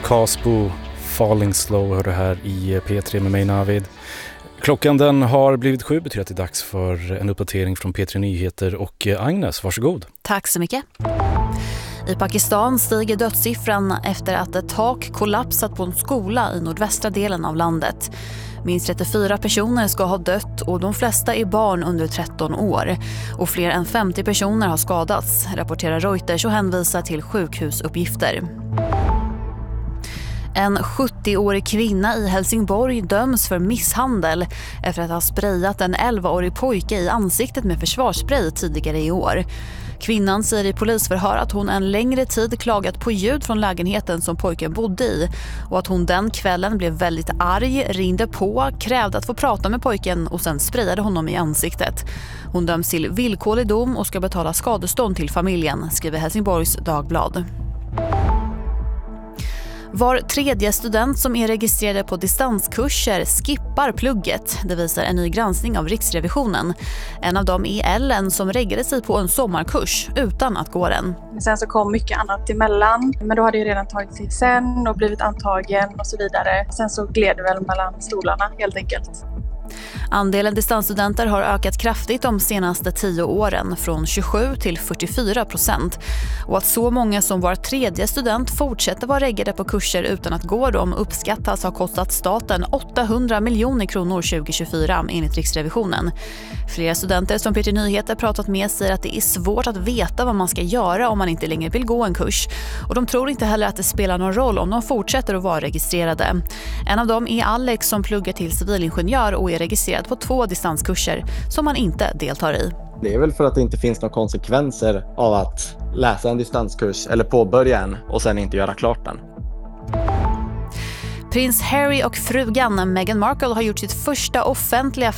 Casbo, Falling Slow, hör det här i P3 med mig Navid. Klockan den har blivit 7, betyder att det är dags för en uppdatering från P3 Nyheter. Och Agnes, varsågod. Tack så mycket. I Pakistan stiger dödssiffran efter att ett tak kollapsat på en skola i nordvästra delen av landet. Minst 34 personer ska ha dött och de flesta är barn under 13 år. Och fler än 50 personer har skadats, rapporterar Reuters och hänvisar till sjukhusuppgifter. En 70-årig kvinna i Helsingborg döms för misshandel efter att ha sprayat en 11-årig pojke i ansiktet med försvarsspray tidigare i år. Kvinnan säger i polisförhör att hon en längre tid klagat på ljud från lägenheten som pojken bodde i och att hon den kvällen blev väldigt arg, ringde på, krävde att få prata med pojken och sen sprayade honom i ansiktet. Hon döms till villkorlig dom och ska betala skadestånd till familjen, skriver Helsingborgs Dagblad. Var tredje student som är registrerade på distanskurser skippar plugget. Det visar en ny granskning av Riksrevisionen. En av dem är Ellen som reggade sig på en sommarkurs utan att gå den. Sen så kom mycket annat emellan. Men då hade jag redan tagit sig sen och blivit antagen och så vidare. Sen så gled det väl mellan stolarna helt enkelt. Andelen distansstudenter har ökat kraftigt de senaste 10 åren, från 27 till 44%. Och att så många som var tredje student fortsätter vara reggade på kurser utan att gå dem uppskattas ha kostat staten 800 miljoner kronor 2024 enligt Riksrevisionen. Flera studenter som P3 Nyheter pratat med säger att det är svårt att veta vad man ska göra om man inte längre vill gå en kurs. Och de tror inte heller att det spelar någon roll om de fortsätter att vara registrerade. En av dem är Alex som pluggar till civilingenjör och är registrerad på 2 distanskurser som han inte deltar i. Det är väl för att det inte finns några konsekvenser av att läsa en distanskurs eller påbörja en och sen inte göra klart den. Prins Harry och frugan Meghan Markle har gjort sitt första offentliga